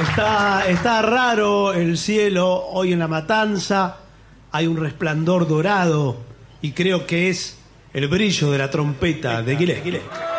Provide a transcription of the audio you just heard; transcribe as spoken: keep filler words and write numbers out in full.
Está, está raro el cielo hoy en La Matanza. Hay un resplandor dorado y creo que es el brillo de la trompeta de Gillespie.